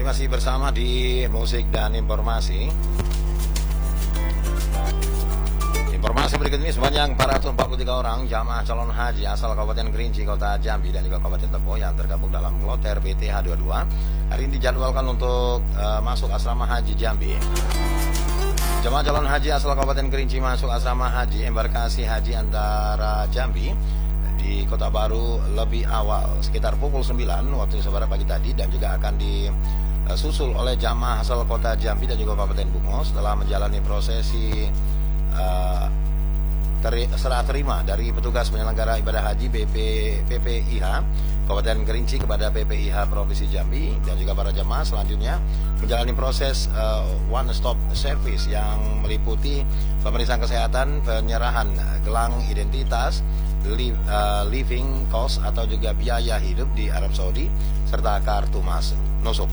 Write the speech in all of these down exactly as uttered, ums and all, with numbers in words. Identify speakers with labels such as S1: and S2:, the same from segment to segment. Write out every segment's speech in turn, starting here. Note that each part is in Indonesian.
S1: masih bersama di Musik dan Informasi. Informasi berikut ini sebanyak empat ratus empat puluh tiga orang jamaah calon haji asal Kabupaten Kerinci, Kota Jambi dan juga Kabupaten Tebo yang tergabung dalam kloter B T H dua puluh dua hari ini dijadwalkan untuk uh, masuk asrama haji Jambi. Jemaah calon haji asal Kabupaten Kerinci masuk asrama haji embarkasi haji antara Jambi di Kota Baru lebih awal sekitar pukul sembilan waktu Indonesia Barat pagi tadi, dan juga akan disusul oleh jamaah asal Kota Jambi dan juga Kabupaten Bungo setelah menjalani prosesi uh, teri, serah terima dari petugas penyelenggara ibadah haji B P P P I H Kabupaten Kerinci kepada P P I H Provinsi Jambi, dan juga para jemaah selanjutnya menjalani proses uh, one stop service yang meliputi pemeriksaan kesehatan, penyerahan gelang identitas, Live, uh, living cost atau juga biaya hidup di Arab Saudi serta kartu masuk nusuk.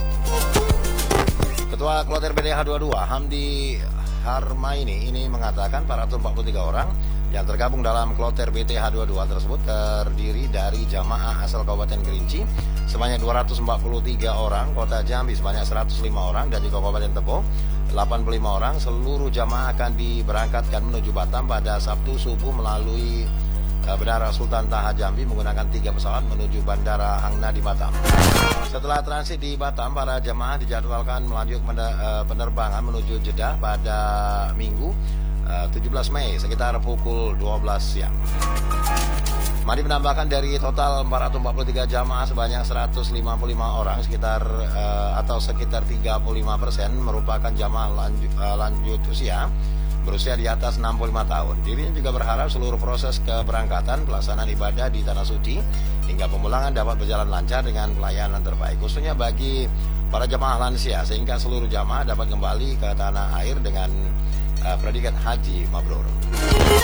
S1: Ketua Kloter B T H dua puluh dua Hamdi Harmaini ini mengatakan empat ratus empat puluh tiga orang yang tergabung dalam Kloter B T H dua puluh dua tersebut terdiri dari jamaah asal Kabupaten Kerinci sebanyak dua ratus empat puluh tiga orang, Kota Jambi sebanyak seratus lima orang, dan juga Kabupaten Tebo delapan puluh lima orang. Seluruh jamaah akan diberangkatkan menuju Batam pada Sabtu subuh melalui Bandara Sultan Taha Jambi menggunakan tiga pesawat menuju Bandara Hangna di Batam. Setelah transit di Batam, para jemaah dijadwalkan melanjutkan penerbangan menuju Jeddah pada Minggu tujuh belas Mei sekitar pukul dua belas siang. Mari menambahkan dari total empat ratus empat puluh tiga jamaah sebanyak seratus lima puluh lima orang sekitar uh, atau sekitar tiga puluh lima persen merupakan jamaah lanjut, uh, lanjut usia berusia di atas enam puluh lima tahun. Dirinya juga berharap seluruh proses keberangkatan, pelaksanaan ibadah di Tanah Suci hingga pemulangan dapat berjalan lancar dengan pelayanan terbaik, khususnya bagi para jamaah lansia, sehingga seluruh jamaah dapat kembali ke tanah air dengan uh, predikat haji mabrur.